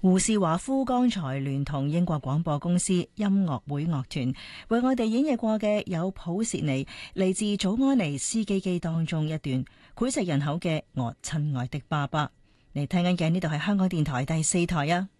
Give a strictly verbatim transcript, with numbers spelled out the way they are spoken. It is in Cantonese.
胡士華夫剛才聯同英國廣播公司音樂會樂團為我哋演繹過嘅有普契尼嚟自祖安尼斯基基當中一段膾炙人口嘅我親愛的爸爸。你聽緊嘅呢度係香港電台第四台啊。